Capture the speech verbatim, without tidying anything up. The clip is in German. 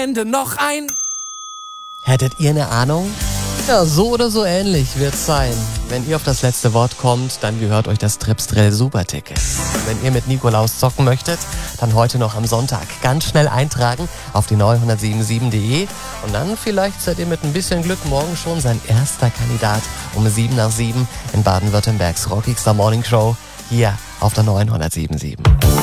Ende noch ein... Hättet ihr eine Ahnung? Ja, so oder so ähnlich wird's sein. Wenn ihr auf das letzte Wort kommt, dann gehört euch das Tripsdrill Superticket. Wenn ihr mit Nikolaus zocken möchtet, dann heute noch am Sonntag ganz schnell eintragen auf die neun sieben sieben punkt de und dann vielleicht seid ihr mit ein bisschen Glück morgen schon sein erster Kandidat um sieben nach sieben in Baden-Württembergs Rockigster Morning Show hier auf der neun sieben sieben.